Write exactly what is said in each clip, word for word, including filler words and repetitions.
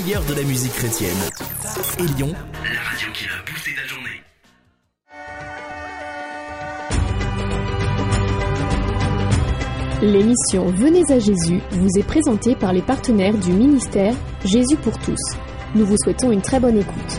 meilleur de la musique chrétienne. Élion, la radio qui va booster ta journée. L'émission Venez à Jésus vous est présentée par les partenaires du ministère Jésus pour tous. Nous vous souhaitons une très bonne écoute.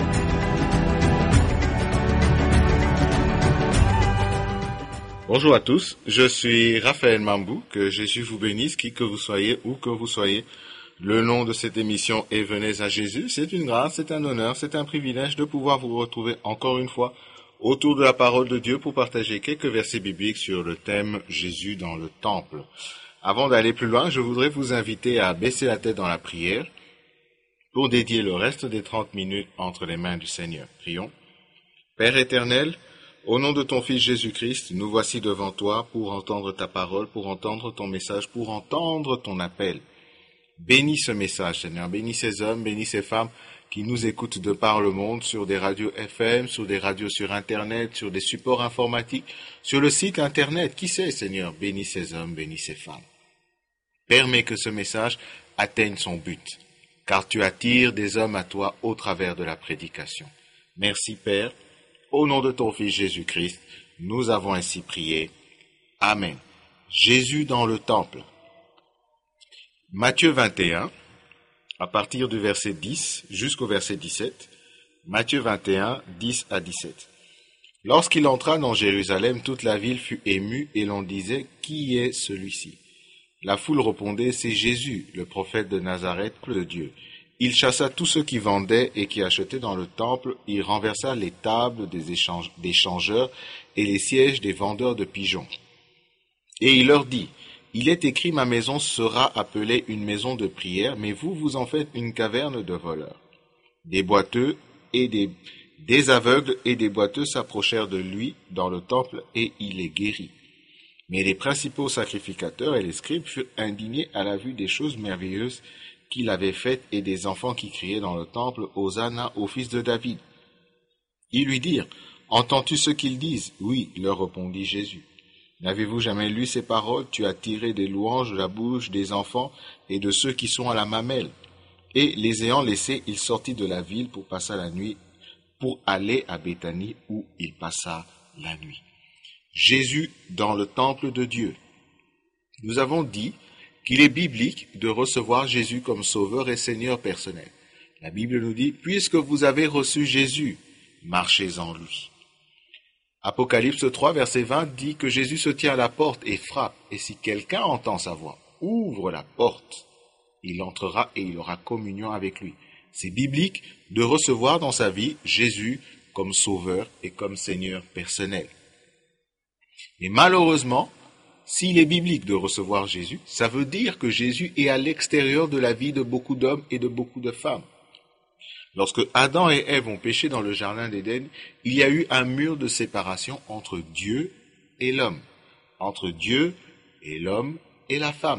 Bonjour à tous, je suis Raphaël Mambou, que Jésus vous bénisse, qui que vous soyez, où que vous soyez. Le nom de cette émission est Venez à Jésus. C'est une grâce, c'est un honneur, c'est un privilège de pouvoir vous retrouver encore une fois autour de la parole de Dieu pour partager quelques versets bibliques sur le thème Jésus dans le temple. Avant d'aller plus loin, je voudrais vous inviter à baisser la tête dans la prière pour dédier le reste des trente minutes entre les mains du Seigneur. Prions. Père éternel, au nom de ton Fils Jésus-Christ, nous voici devant toi pour entendre ta parole, pour entendre ton message, pour entendre ton appel. Bénis ce message, Seigneur. Bénis ces hommes, bénis ces femmes qui nous écoutent de par le monde, sur des radios F M, sur des radios sur Internet, sur des supports informatiques, sur le site Internet. Qui sait, Seigneur? Bénis ces hommes, bénis ces femmes. Permets que ce message atteigne son but, car tu attires des hommes à toi au travers de la prédication. Merci, Père. Au nom de ton Fils Jésus-Christ, nous avons ainsi prié. Amen. Jésus dans le temple. Matthieu vingt et un, à partir du verset dix jusqu'au verset dix-sept. Matthieu vingt et un, dix à dix-sept. Lorsqu'il entra dans Jérusalem, toute la ville fut émue et l'on disait « Qui est celui-ci » La foule répondait « C'est Jésus, le prophète de Nazareth, de Dieu. » Il chassa tous ceux qui vendaient et qui achetaient dans le temple, il renversa les tables des, échange, des changeurs et les sièges des vendeurs de pigeons. Et il leur dit, « Il est écrit, ma maison sera appelée une maison de prière, mais vous, vous en faites une caverne de voleurs. » Des boiteux et des, des aveugles et des boiteux s'approchèrent de lui dans le temple et il les guérit. Mais les principaux sacrificateurs et les scribes furent indignés à la vue des choses merveilleuses qu'il avait faites et des enfants qui criaient dans le temple, Hosanna au fils de David. Ils lui dirent, entends-tu ce qu'ils disent? Oui, leur répondit Jésus. N'avez-vous jamais lu ces paroles? Tu as tiré des louanges de la bouche des enfants et de ceux qui sont à la mamelle. Et les ayant laissés, il sortit de la ville pour passer la nuit, pour aller à Béthanie où il passa la nuit. Jésus dans le temple de Dieu. Nous avons dit qu'il est biblique de recevoir Jésus comme sauveur et Seigneur personnel. La Bible nous dit, puisque vous avez reçu Jésus, marchez en lui. Apocalypse trois, verset vingt dit que Jésus se tient à la porte et frappe, et si quelqu'un entend sa voix, ouvre la porte, il entrera et il aura communion avec lui. C'est biblique de recevoir dans sa vie Jésus comme sauveur et comme Seigneur personnel. Et malheureusement, s'il est biblique de recevoir Jésus, ça veut dire que Jésus est à l'extérieur de la vie de beaucoup d'hommes et de beaucoup de femmes. Lorsque Adam et Ève ont péché dans le jardin d'Éden, il y a eu un mur de séparation entre Dieu et l'homme, entre Dieu et l'homme et la femme.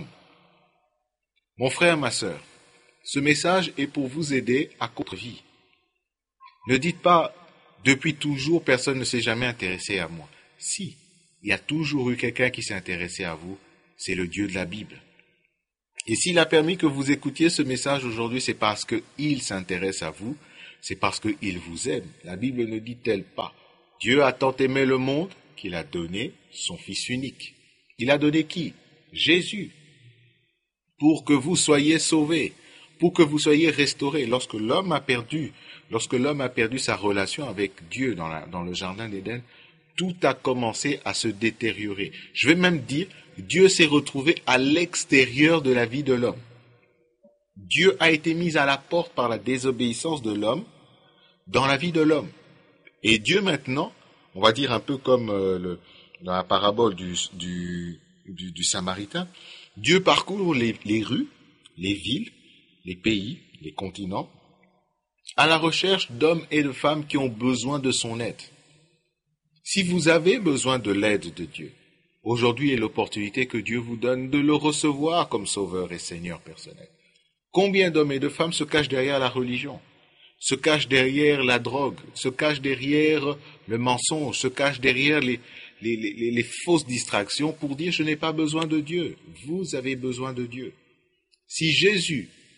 Mon frère, ma sœur, ce message est pour vous aider à votre vie. Ne dites pas, depuis toujours, personne ne s'est jamais intéressé à moi. Si. Il y a toujours eu quelqu'un qui s'est intéressé à vous, c'est le Dieu de la Bible. Et s'il a permis que vous écoutiez ce message aujourd'hui, c'est parce qu'il s'intéresse à vous, c'est parce qu'il vous aime. La Bible ne dit-elle pas, Dieu a tant aimé le monde qu'il a donné son Fils unique. Il a donné qui? Jésus. Pour que vous soyez sauvés, pour que vous soyez restaurés. Lorsque l'homme a perdu, lorsque l'homme a perdu sa relation avec Dieu dans, la, dans le jardin d'Éden, tout a commencé à se détériorer. Je vais même dire, Dieu s'est retrouvé à l'extérieur de la vie de l'homme. Dieu a été mis à la porte par la désobéissance de l'homme dans la vie de l'homme. Et Dieu maintenant, on va dire un peu comme euh, le, dans la parabole du, du, du, du Samaritain, Dieu parcourt les, les rues, les villes, les pays, les continents, à la recherche d'hommes et de femmes qui ont besoin de son aide. Si vous avez besoin de l'aide de Dieu, aujourd'hui est l'opportunité que Dieu vous donne de le recevoir comme sauveur et Seigneur personnel. Combien d'hommes et de femmes se cachent derrière la religion, se cachent derrière la drogue, se cachent derrière le mensonge, se cachent derrière les, les, les, les fausses distractions pour dire « je n'ai pas besoin de Dieu ». Vous avez besoin de Dieu. Si Jésus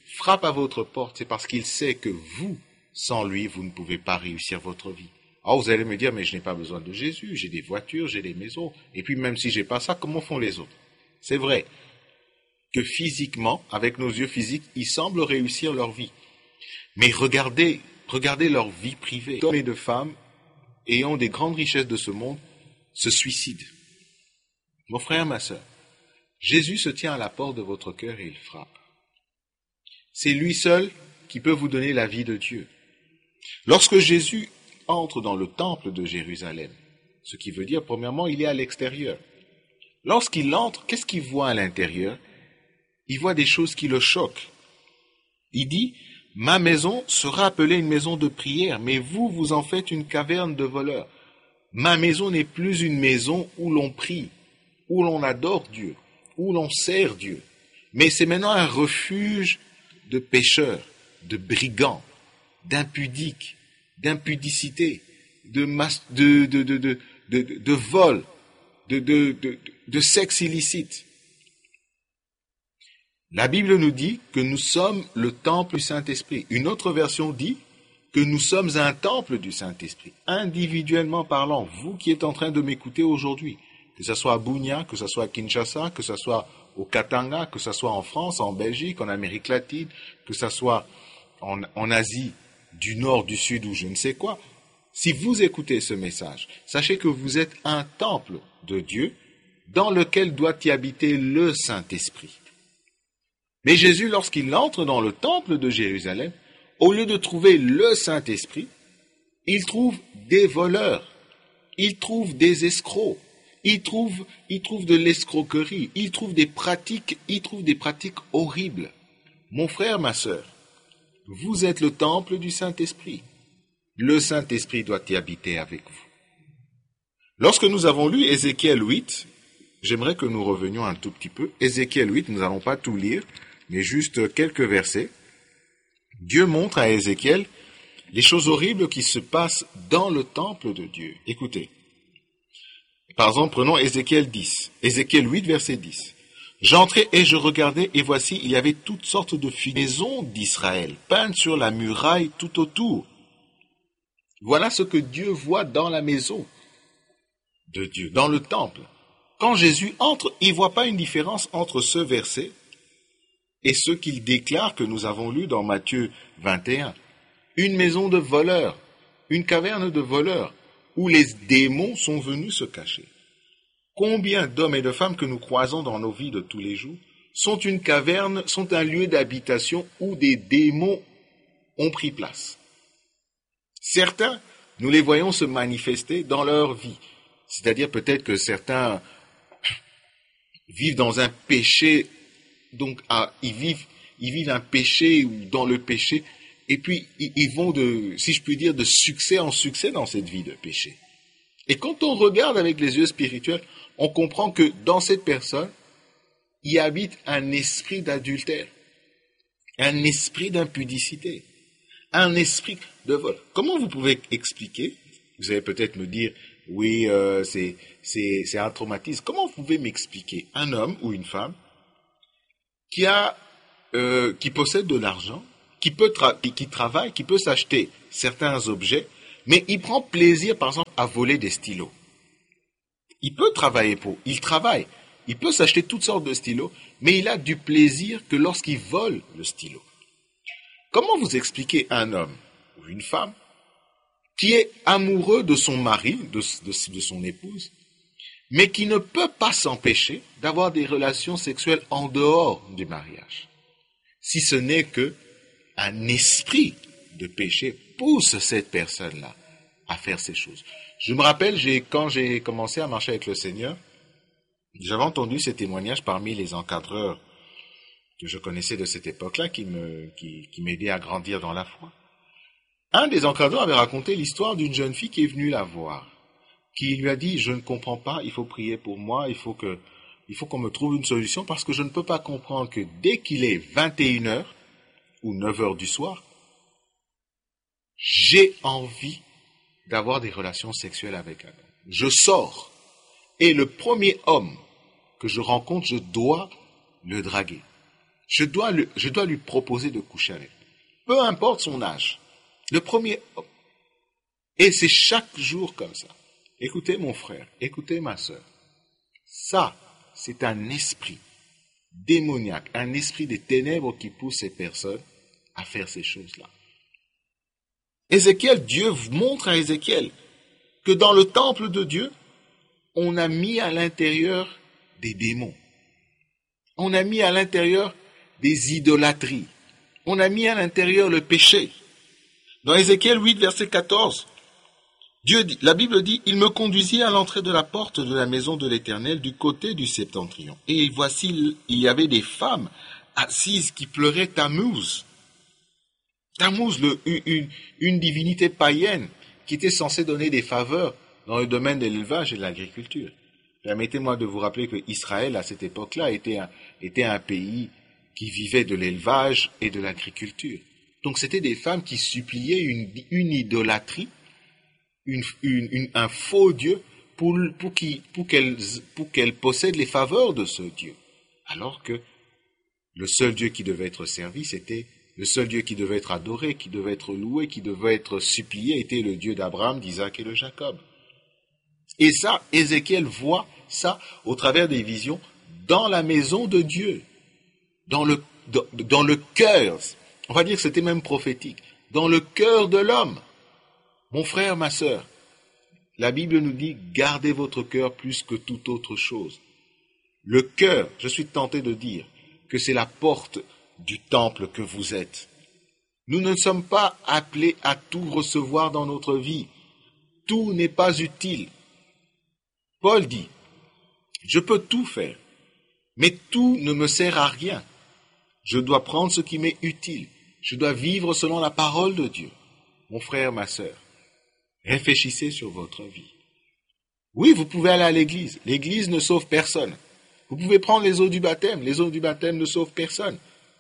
frappe à votre porte, c'est parce qu'il sait que vous, sans lui, vous ne pouvez pas réussir votre vie. Alors vous allez me dire, mais je n'ai pas besoin de Jésus, j'ai des voitures, j'ai des maisons, et puis même si j'ai pas ça, comment font les autres? C'est vrai que physiquement, avec nos yeux physiques, ils semblent réussir leur vie. Mais regardez, regardez leur vie privée. D'hommes et de femmes, ayant des grandes richesses de ce monde, se suicident. Mon frère, ma sœur, Jésus se tient à la porte de votre cœur et il frappe. C'est lui seul qui peut vous donner la vie de Dieu. Lorsque Jésus entre dans le temple de Jérusalem, ce qui veut dire, premièrement, il est à l'extérieur. Lorsqu'il entre, qu'est-ce qu'il voit à l'intérieur? Il voit des choses qui le choquent. Il dit, « Ma maison sera appelée une maison de prière, mais vous, vous en faites une caverne de voleurs. Ma maison n'est plus une maison où l'on prie, où l'on adore Dieu, où l'on sert Dieu, mais c'est maintenant un refuge de pécheurs, de brigands, d'impudiques, d'impudicité, de, mas- de, de, de, de, de, de, de vol, de, de, de, de sexe illicite. » La Bible nous dit que nous sommes le temple du Saint-Esprit. Une autre version dit que nous sommes un temple du Saint-Esprit. Individuellement parlant, vous qui êtes en train de m'écouter aujourd'hui, que ce soit à Bunia, que ce soit à Kinshasa, que ce soit au Katanga, que ce soit en France, en Belgique, en Amérique latine, que ce soit en, en Asie, du Nord, du Sud ou je ne sais quoi, si vous écoutez ce message, sachez que vous êtes un temple de Dieu dans lequel doit y habiter le Saint-Esprit. Mais Jésus, lorsqu'il entre dans le temple de Jérusalem, au lieu de trouver le Saint-Esprit, il trouve des voleurs, il trouve des escrocs, il trouve, il trouve de l'escroquerie, il trouve des pratiques, il trouve des pratiques horribles. Mon frère, ma sœur, vous êtes le temple du Saint-Esprit. Le Saint-Esprit doit y habiter avec vous. Lorsque nous avons lu Ézéchiel huit, j'aimerais que nous revenions un tout petit peu. Ézéchiel huit, nous n'allons pas tout lire, mais juste quelques versets. Dieu montre à Ézéchiel les choses horribles qui se passent dans le temple de Dieu. Écoutez. Par exemple, prenons Ézéchiel dix. Ézéchiel huit, verset dix. J'entrai et je regardais, et voici, il y avait toutes sortes de maisons d'Israël, peintes sur la muraille tout autour. Voilà ce que Dieu voit dans la maison de Dieu, dans le temple. Quand Jésus entre, il ne voit pas une différence entre ce verset et ce qu'il déclare que nous avons lu dans Matthieu vingt et un. Une maison de voleurs, une caverne de voleurs, où les démons sont venus se cacher. Combien d'hommes et de femmes que nous croisons dans nos vies de tous les jours sont une caverne, sont un lieu d'habitation où des démons ont pris place. Certains, nous les voyons se manifester dans leur vie. C'est-à-dire peut-être que certains vivent dans un péché, donc ah, ils vivent, ils vivent un péché ou dans le péché, et puis ils, ils vont de, si je puis dire, de succès en succès dans cette vie de péché. Et quand on regarde avec les yeux spirituels, on comprend que dans cette personne, il habite un esprit d'adultère, un esprit d'impudicité, un esprit de vol. Comment vous pouvez expliquer? Vous allez peut-être me dire, oui, euh, c'est, c'est, c'est un traumatisme. Comment vous pouvez m'expliquer un homme ou une femme qui a, euh, qui possède de l'argent, qui peut tra- qui travaille, qui peut s'acheter certains objets, mais il prend plaisir, par exemple, à voler des stylos. Il peut travailler pour, il travaille, il peut s'acheter toutes sortes de stylos, mais il a du plaisir que lorsqu'il vole le stylo. Comment vous expliquez un homme ou une femme qui est amoureux de son mari, de, de, de son épouse, mais qui ne peut pas s'empêcher d'avoir des relations sexuelles en dehors du mariage, si ce n'est que un esprit de péché pousse cette personne-là à faire ces choses. Je me rappelle, j'ai, quand j'ai commencé à marcher avec le Seigneur, j'avais entendu ces témoignages parmi les encadreurs que je connaissais de cette époque-là, qui me, qui, qui m'aidaient à grandir dans la foi. Un des encadreurs avait raconté l'histoire d'une jeune fille qui est venue la voir, qui lui a dit « Je ne comprends pas, il faut prier pour moi, il faut que, il faut qu'on me trouve une solution parce que je ne peux pas comprendre que dès qu'il est vingt et une heures ou neuf heures du soir, j'ai envie d'avoir des relations sexuelles avec un homme. Je sors et le premier homme que je rencontre, je dois le draguer. je dois, le, je dois lui proposer de coucher avec. Peu importe son âge. Le premier homme. Et c'est chaque jour comme ça. Écoutez mon frère, écoutez ma sœur. Ça, c'est un esprit démoniaque, un esprit des ténèbres qui pousse ces personnes à faire ces choses-là. Ézéchiel, Dieu montre à Ézéchiel que dans le temple de Dieu, on a mis à l'intérieur des démons. On a mis à l'intérieur des idolâtries. On a mis à l'intérieur le péché. Dans Ézéchiel huit, verset quatorze, Dieu dit, la Bible dit, « Il me conduisit à l'entrée de la porte de la maison de l'Éternel du côté du septentrion. Et voici, il y avait des femmes assises qui pleuraient Tammuz. » Tammuz, le, une, une divinité païenne qui était censée donner des faveurs dans le domaine de l'élevage et de l'agriculture. Permettez-moi de vous rappeler que Israël, à cette époque-là, était un, était un pays qui vivait de l'élevage et de l'agriculture. Donc c'était des femmes qui suppliaient une, une idolâtrie, une, une, une, un faux Dieu pour, pour, qui, pour, qu'elles, pour qu'elles possèdent les faveurs de ce Dieu. Alors que le seul Dieu qui devait être servi, c'était le seul Dieu qui devait être adoré, qui devait être loué, qui devait être supplié, était le Dieu d'Abraham, d'Isaac et de Jacob. Et ça, Ézéchiel voit ça au travers des visions dans la maison de Dieu, dans le, dans, dans le cœur, on va dire que c'était même prophétique, dans le cœur de l'homme. Mon frère, ma sœur, la Bible nous dit, gardez votre cœur plus que toute autre chose. Le cœur, je suis tenté de dire que c'est la porte du temple que vous êtes. Nous ne sommes pas appelés à tout recevoir dans notre vie. Tout n'est pas utile. Paul dit, je peux tout faire, mais tout ne me sert à rien. Je dois prendre ce qui m'est utile. Je dois vivre selon la parole de Dieu. Mon frère, ma sœur, réfléchissez sur votre vie. Oui, vous pouvez aller à l'église. L'église ne sauve personne. Vous pouvez prendre les eaux du baptême. Les eaux du baptême ne sauvent personne.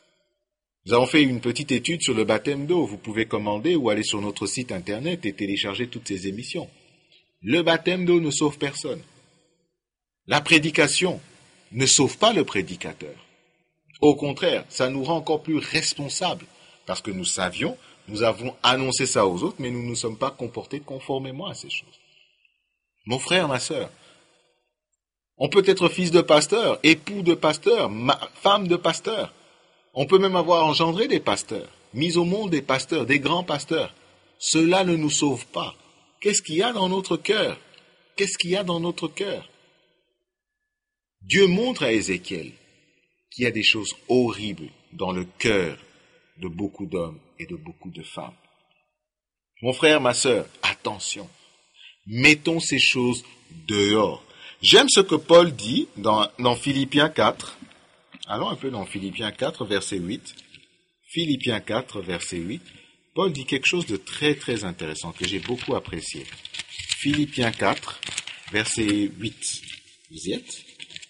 Nous avons fait une petite étude sur le baptême d'eau. Vous pouvez commander ou aller sur notre site internet et télécharger toutes ces émissions. Le baptême d'eau ne sauve personne. La prédication ne sauve pas le prédicateur. Au contraire, ça nous rend encore plus responsables parce que nous savions, nous avons annoncé ça aux autres, mais nous ne nous sommes pas comportés conformément à ces choses. Mon frère, ma sœur, on peut être fils de pasteur, époux de pasteur, femme de pasteur. On peut même avoir engendré des pasteurs, mis au monde des pasteurs, des grands pasteurs. Cela ne nous sauve pas. Qu'est-ce qu'il y a dans notre cœur? Qu'est-ce qu'il y a dans notre cœur? Dieu montre à Ézéchiel qu'il y a des choses horribles dans le cœur de beaucoup d'hommes et de beaucoup de femmes. Mon frère, ma sœur, attention. Mettons ces choses dehors. J'aime ce que Paul dit dans, dans Philippiens quatre. Allons un peu dans Philippiens quatre, verset huit. Philippiens quatre, verset huit. Paul dit quelque chose de très très intéressant que j'ai beaucoup apprécié. Philippiens quatre, verset huit. Vous y êtes?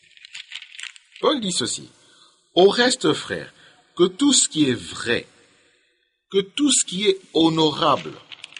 Paul dit ceci. Au reste, frères, que tout ce qui est vrai, que tout ce qui est honorable,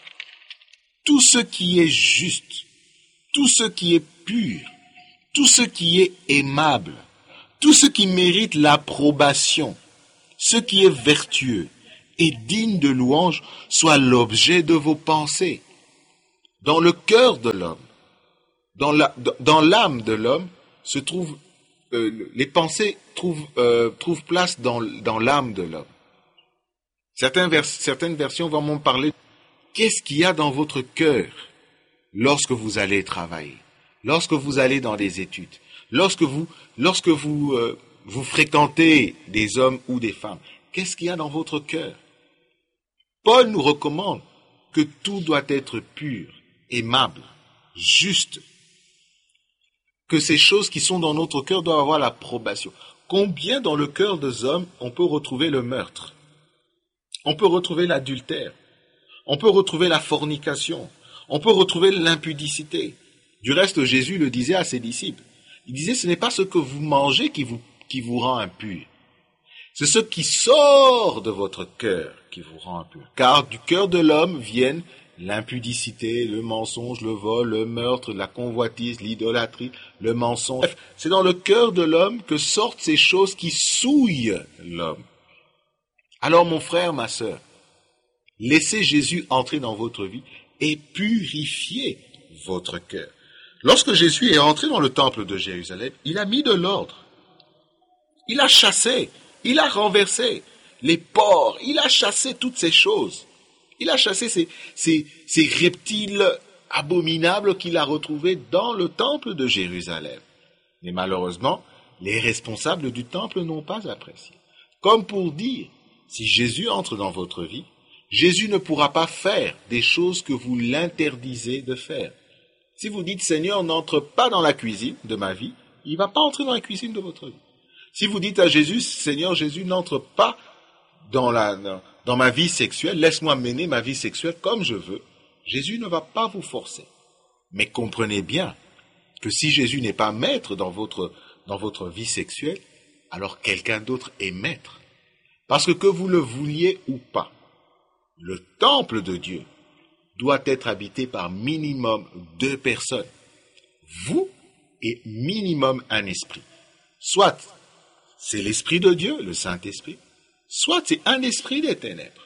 tout ce qui est juste, tout ce qui est pur, tout ce qui est aimable, tout ce qui mérite l'approbation, ce qui est vertueux et digne de louange soit l'objet de vos pensées. Dans le cœur de l'homme, dans, la, dans l'âme de l'homme, se trouvent, euh, les pensées trouvent, euh, trouvent place dans, dans l'âme de l'homme. Certaines, vers, certaines versions vont m'en parler. Qu'est-ce qu'il y a dans votre cœur lorsque vous allez travailler, lorsque vous allez dans des études, lorsque vous, lorsque vous, euh, vous fréquentez des hommes ou des femmes? Qu'est-ce qu'il y a dans votre cœur? Paul nous recommande que tout doit être pur, aimable, juste, que ces choses qui sont dans notre cœur doivent avoir l'approbation. Combien dans le cœur des hommes on peut retrouver le meurtre? On peut retrouver l'adultère. On peut retrouver la fornication. On peut retrouver l'impudicité. Du reste, Jésus le disait à ses disciples. Il disait, ce n'est pas ce que vous mangez qui vous, qui vous rend impur. C'est ce qui sort de votre cœur qui vous rend impur. Car du cœur de l'homme viennent l'impudicité, le mensonge, le vol, le meurtre, la convoitise, l'idolâtrie, le mensonge. Bref, c'est dans le cœur de l'homme que sortent ces choses qui souillent l'homme. Alors mon frère, ma sœur, laissez Jésus entrer dans votre vie et purifier votre cœur. Lorsque Jésus est entré dans le temple de Jérusalem, il a mis de l'ordre. Il a chassé, il a renversé les porcs, il a chassé toutes ces choses. Il a chassé ces, ces, ces reptiles abominables qu'il a retrouvés dans le temple de Jérusalem. Mais malheureusement, les responsables du temple n'ont pas apprécié. Comme pour dire, si Jésus entre dans votre vie, Jésus ne pourra pas faire des choses que vous l'interdisez de faire. Si vous dites, Seigneur, n'entre pas dans la cuisine de ma vie, il ne va pas entrer dans la cuisine de votre vie. Si vous dites à Jésus, Seigneur, Jésus, n'entre pas dans la... Dans, Dans ma vie sexuelle, laisse-moi mener ma vie sexuelle comme je veux. Jésus ne va pas vous forcer. Mais comprenez bien que si Jésus n'est pas maître dans votre, dans votre vie sexuelle, alors quelqu'un d'autre est maître. Parce que que vous le vouliez ou pas, le temple de Dieu doit être habité par minimum deux personnes. Vous et minimum un esprit. Soit c'est l'Esprit de Dieu, le Saint-Esprit, soit c'est un esprit des ténèbres.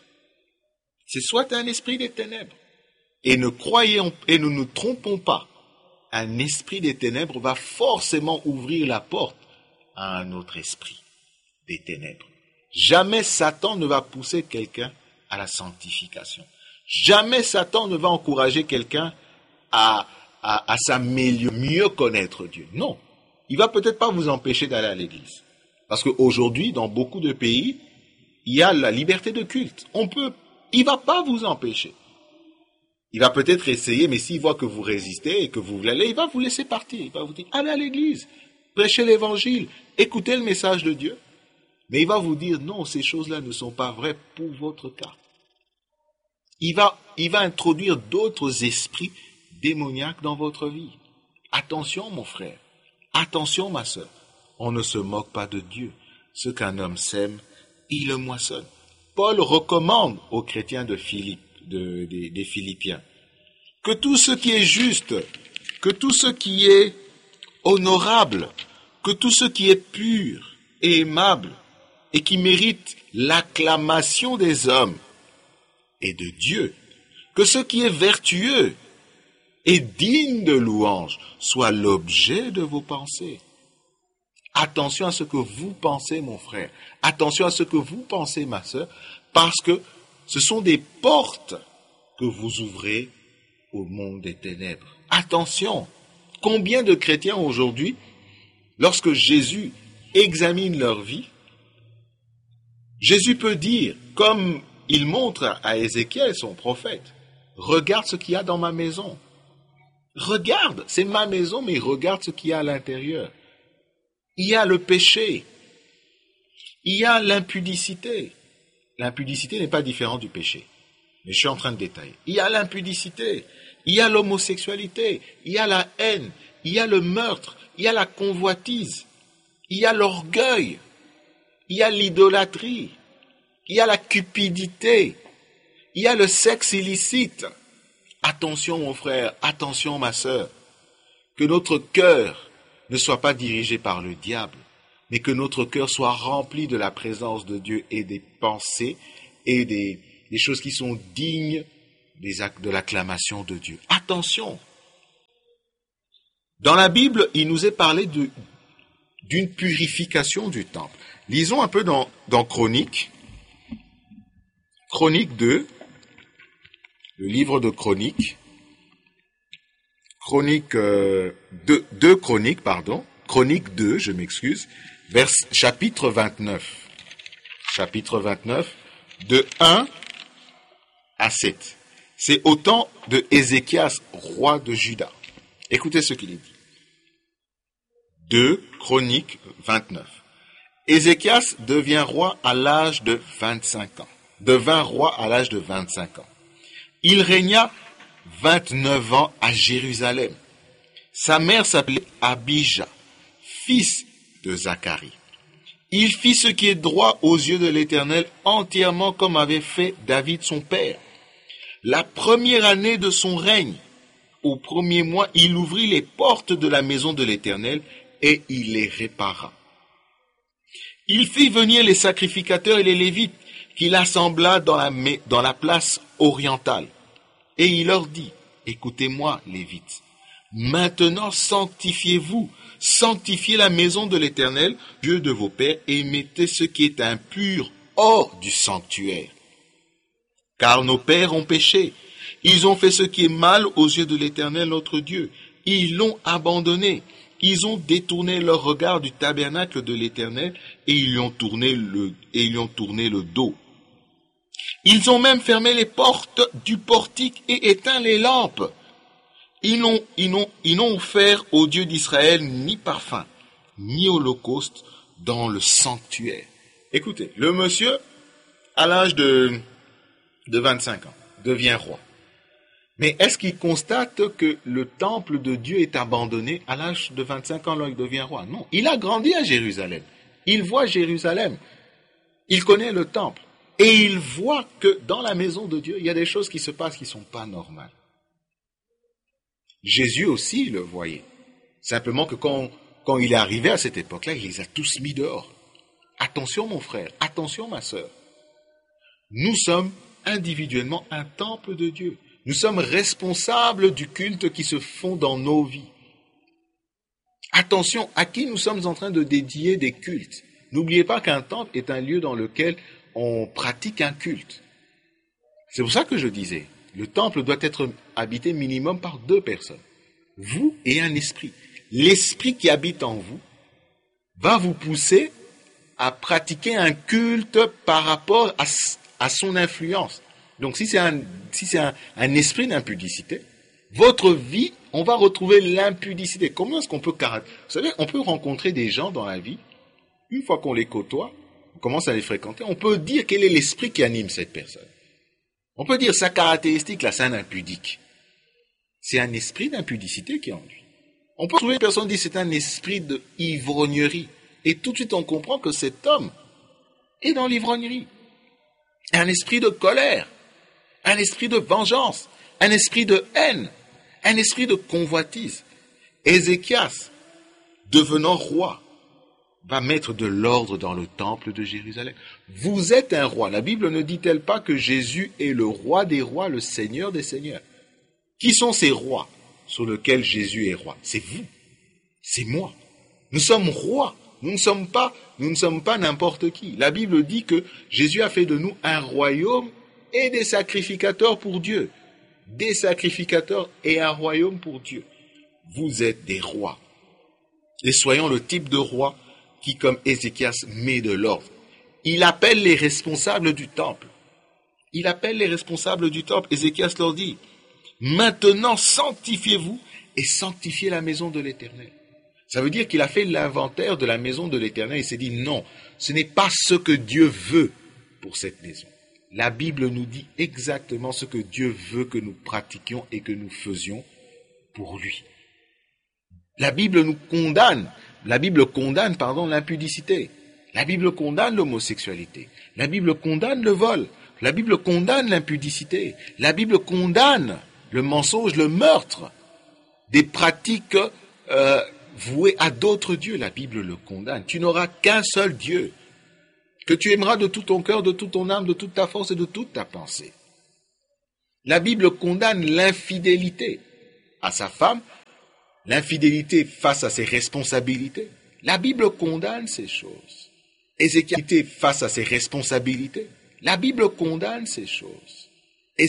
C'est soit un esprit des ténèbres. Et ne croyons, et ne nous trompons pas, un esprit des ténèbres va forcément ouvrir la porte à un autre esprit des ténèbres. Jamais Satan ne va pousser quelqu'un à la sanctification. Jamais Satan ne va encourager quelqu'un à, à, à s'améliorer, mieux connaître Dieu. Non. Il va peut-être pas vous empêcher d'aller à l'église. Parce qu'aujourd'hui, dans beaucoup de pays, il y a la liberté de culte. On peut, il va pas vous empêcher. Il va peut-être essayer, mais s'il voit que vous résistez et que vous voulez aller, il va vous laisser partir. Il va vous dire, allez à l'église, prêchez l'évangile, écoutez le message de Dieu. Mais il va vous dire, non, ces choses-là ne sont pas vraies pour votre cas. Il va, il va introduire d'autres esprits démoniaques dans votre vie. Attention, mon frère. Attention, ma sœur. On ne se moque pas de Dieu. Ce qu'un homme sème, il le moissonne. Paul recommande aux chrétiens de Philippe, de, de, des Philippiens, que tout ce qui est juste, que tout ce qui est honorable, que tout ce qui est pur et aimable, et qui mérite l'acclamation des hommes et de Dieu, que ce qui est vertueux et digne de louange soit l'objet de vos pensées. Attention à ce que vous pensez, mon frère. Attention à ce que vous pensez, ma sœur, parce que ce sont des portes que vous ouvrez au monde des ténèbres. Attention, combien de chrétiens aujourd'hui, lorsque Jésus examine leur vie, Jésus peut dire, comme il montre à Ézéchiel, son prophète, regarde ce qu'il y a dans ma maison. Regarde, c'est ma maison, mais regarde ce qu'il y a à l'intérieur. Il y a le péché. Il y a l'impudicité. L'impudicité n'est pas différente du péché. Mais je suis en train de détailler. Il y a l'impudicité. Il y a l'homosexualité. Il y a la haine. Il y a le meurtre. Il y a la convoitise. Il y a l'orgueil. Il y a l'idolâtrie. Il y a la cupidité. Il y a le sexe illicite. Attention, mon frère. Attention, ma sœur. Que notre cœur ne soit pas dirigé par le diable, mais que notre cœur soit rempli de la présence de Dieu et des pensées et des, des choses qui sont dignes des actes de l'acclamation de Dieu. Attention! Dans la Bible, il nous est parlé de, d'une purification du temple. Lisons un peu dans, dans Chroniques, Chroniques deux, le livre de Chroniques, Chronique euh, deux, deux Chroniques, pardon, Chronique deux, je m'excuse, vers chapitre vingt-neuf. Chapitre vingt-neuf, de un à sept. C'est au temps de Ézéchias, roi de Juda. Écoutez ce qu'il est dit. deux Chroniques vingt-neuf. Ézéchias devient roi à l'âge de vingt-cinq ans. Devint roi à l'âge de vingt-cinq ans. Il régna vingt-neuf ans à Jérusalem. Sa mère s'appelait Abijah, fils de Zacharie. Il fit ce qui est droit aux yeux de l'Éternel, entièrement comme avait fait David son père. La première année de son règne, au premier mois, il ouvrit les portes de la maison de l'Éternel et il les répara. Il fit venir les sacrificateurs et les Lévites, qu'il assembla dans la, dans la place orientale. Et il leur dit, écoutez-moi, Lévites, maintenant sanctifiez-vous, sanctifiez la maison de l'Éternel, Dieu de vos pères, et mettez ce qui est impur hors du sanctuaire. Car nos pères ont péché, ils ont fait ce qui est mal aux yeux de l'Éternel notre Dieu, ils l'ont abandonné, ils ont détourné leur regard du tabernacle de l'Éternel, et ils lui ont tourné le, et ils lui ont tourné le dos. Ils ont même fermé les portes du portique et éteint les lampes. Ils n'ont, ils n'ont, ils n'ont offert au Dieu d'Israël ni parfum, ni holocauste dans le sanctuaire. Écoutez, le monsieur, à l'âge de, de vingt-cinq ans, devient roi. Mais est-ce qu'il constate que le temple de Dieu est abandonné à l'âge de vingt-cinq ans, là il devient roi? Non, il a grandi à Jérusalem. Il voit Jérusalem. Il connaît le temple. Et il voit que dans la maison de Dieu, il y a des choses qui se passent qui ne sont pas normales. Jésus aussi le voyait. Simplement que quand, quand il est arrivé à cette époque-là, il les a tous mis dehors. Attention mon frère, attention ma sœur. Nous sommes individuellement un temple de Dieu. Nous sommes responsables du culte qui se font dans nos vies. Attention, à qui nous sommes en train de dédier des cultes. N'oubliez pas qu'un temple est un lieu dans lequel on pratique un culte. C'est pour ça que je disais, le temple doit être habité minimum par deux personnes. Vous et un esprit. L'esprit qui habite en vous va vous pousser à pratiquer un culte par rapport à, à son influence. Donc si c'est un, si c'est un, un esprit d'impudicité, votre vie, on va retrouver l'impudicité. Comment est-ce qu'on peut caractériser? Vous savez, on peut rencontrer des gens dans la vie, une fois qu'on les côtoie, on commence à les fréquenter, on peut dire quel est l'esprit qui anime cette personne. On peut dire sa caractéristique, là, c'est un impudique. C'est un esprit d'impudicité qui est en lui. On peut trouver une personne qui dit c'est un esprit d'ivrognerie. Et tout de suite, on comprend que cet homme est dans l'ivrognerie. Un esprit de colère, un esprit de vengeance, un esprit de haine, un esprit de convoitise. Ézéchias, devenant roi, va mettre de l'ordre dans le temple de Jérusalem. Vous êtes un roi. La Bible ne dit-elle pas que Jésus est le roi des rois, le Seigneur des seigneurs? Qui sont ces rois sur lesquels Jésus est roi? C'est vous. C'est moi. Nous sommes rois. Nous ne sommes pas, nous ne sommes pas n'importe qui. La Bible dit que Jésus a fait de nous un royaume et des sacrificateurs pour Dieu. Des sacrificateurs et un royaume pour Dieu. Vous êtes des rois. Et soyons le type de roi qui, comme Ézéchias, met de l'ordre. Il appelle les responsables du temple. Il appelle les responsables du temple. Ézéchias leur dit, maintenant sanctifiez-vous et sanctifiez la maison de l'Éternel. Ça veut dire qu'il a fait l'inventaire de la maison de l'Éternel. Il s'est dit, non, ce n'est pas ce que Dieu veut pour cette maison. La Bible nous dit exactement ce que Dieu veut que nous pratiquions et que nous faisions pour lui. La Bible nous condamne. La Bible condamne, pardon, l'impudicité. La Bible condamne l'homosexualité. La Bible condamne le vol. La Bible condamne l'impudicité. La Bible condamne le mensonge, le meurtre. Des pratiques euh, vouées à d'autres dieux. La Bible le condamne. Tu n'auras qu'un seul Dieu, que tu aimeras de tout ton cœur, de toute ton âme, de toute ta force et de toute ta pensée. La Bible condamne l'infidélité à sa femme, l'infidélité face à ses responsabilités. La Bible condamne ces choses. Ézéchias face à ses responsabilités. La Bible condamne ces choses.